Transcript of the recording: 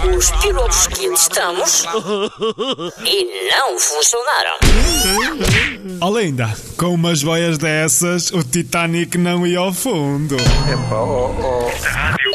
os pilotos que testamos e não funcionaram. Olinda, com umas boias dessas, o Titanic não ia ao fundo. Epá,